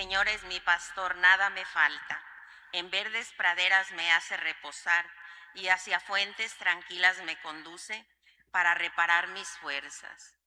Señor es mi pastor, nada me falta. En verdes praderas me hace reposar y hacia fuentes tranquilas me conduce para reparar mis fuerzas.